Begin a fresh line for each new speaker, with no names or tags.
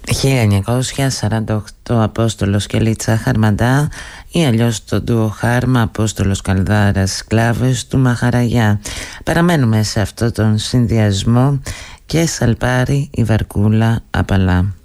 1948 Απόστολος και Λίτσα Χαρμαντά ή αλλιώς το ντουο Χάρμα Απόστολος Καλδάρας Σκλάβες του Μαχαραγιά. Παραμένουμε σε αυτό τον συνδυασμό και σαλπάρει η βαρκούλα απαλά.